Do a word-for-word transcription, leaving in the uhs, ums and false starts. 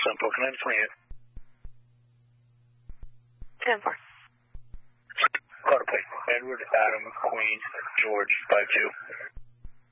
Sunpoke nine twenty-eight. ten four. Caught a plate. Edward, Adam, Queen, George, five two.